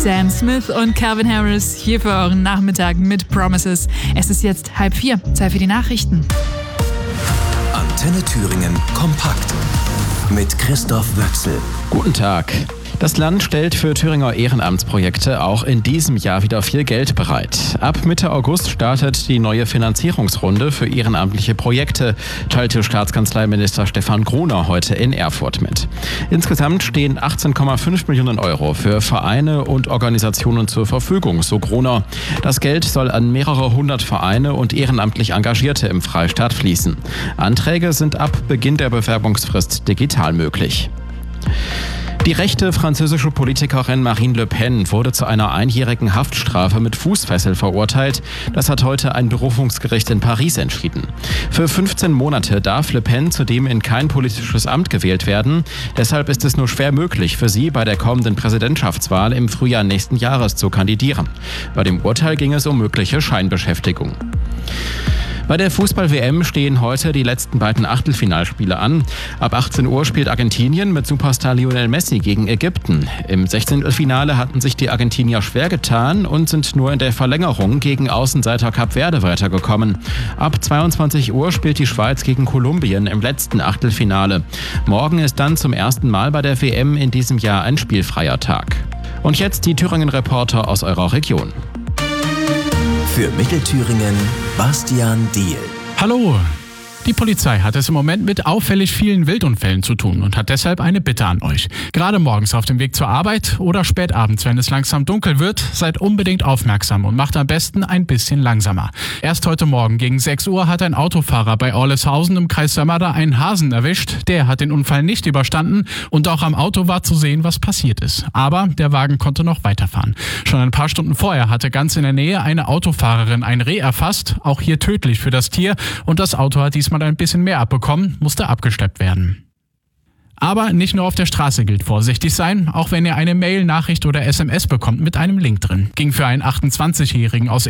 Sam Smith und Calvin Harris hier für euren Nachmittag mit Promises. Es ist jetzt 3:30, Zeit für die Nachrichten. Antenne Thüringen kompakt mit Christoph Wöchsel. Guten Tag. Das Land stellt für Thüringer Ehrenamtsprojekte auch in diesem Jahr wieder viel Geld bereit. Ab Mitte August startet die neue Finanzierungsrunde für ehrenamtliche Projekte, teilte Staatskanzleiminister Stefan Gruner heute in Erfurt mit. Insgesamt stehen 18,5 Millionen Euro für Vereine und Organisationen zur Verfügung, so Gruner. Das Geld soll an mehrere hundert Vereine und ehrenamtlich Engagierte im Freistaat fließen. Anträge sind ab Beginn der Bewerbungsfrist digital möglich. Die rechte französische Politikerin Marine Le Pen wurde zu einer einjährigen Haftstrafe mit Fußfessel verurteilt. Das hat heute ein Berufungsgericht in Paris entschieden. Für 15 Monate darf Le Pen zudem in kein politisches Amt gewählt werden. Deshalb ist es nur schwer möglich für sie, bei der kommenden Präsidentschaftswahl im Frühjahr nächsten Jahres zu kandidieren. Bei dem Urteil ging es um mögliche Scheinbeschäftigung. Bei der Fußball-WM stehen heute die letzten beiden Achtelfinalspiele an. Ab 18 Uhr spielt Argentinien mit Superstar Lionel Messi gegen Ägypten. Im 16. Finale hatten sich die Argentinier schwer getan und sind nur in der Verlängerung gegen Außenseiter Kap Verde weitergekommen. Ab 22 Uhr spielt die Schweiz gegen Kolumbien im letzten Achtelfinale. Morgen ist dann zum ersten Mal bei der WM in diesem Jahr ein spielfreier Tag. Und jetzt die Thüringen-Reporter aus eurer Region. Für Mittelthüringen Bastian Diehl. Hallo! Die Polizei hat es im Moment mit auffällig vielen Wildunfällen zu tun und hat deshalb eine Bitte an euch. Gerade morgens auf dem Weg zur Arbeit oder spät abends, wenn es langsam dunkel wird, seid unbedingt aufmerksam und macht am besten ein bisschen langsamer. Erst heute Morgen gegen 6 Uhr hat ein Autofahrer bei Orleshausen im Kreis Sömmerda einen Hasen erwischt. Der hat den Unfall nicht überstanden und auch am Auto war zu sehen, was passiert ist. Aber der Wagen konnte noch weiterfahren. Schon ein paar Stunden vorher hatte ganz in der Nähe eine Autofahrerin ein Reh erfasst, auch hier tödlich für das Tier, und das Auto hat diesmal ein bisschen mehr abbekommen, musste abgeschleppt werden. Aber nicht nur auf der Straße gilt vorsichtig sein, auch wenn ihr eine Mail, Nachricht oder SMS bekommt mit einem Link drin. Ging für einen 28-Jährigen aus